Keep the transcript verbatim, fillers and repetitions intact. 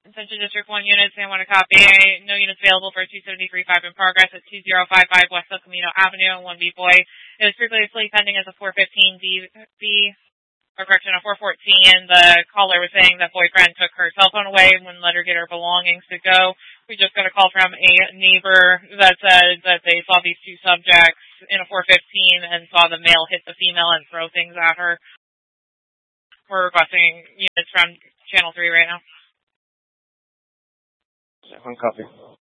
Central District one units, and want to copy. No units available for two seventy-three five in progress at two zero five five West El Camino Avenue and one B Boy. It was previously pending as a four fifteen B, B or correction, a four fourteen. The caller was saying that boyfriend took her cell phone away and wouldn't let her get her belongings to go. We just got a call from a neighbor that said that they saw these two subjects in a four fifteen and saw the male hit the female and throw things at her. We're requesting units from Channel three right now. One copy.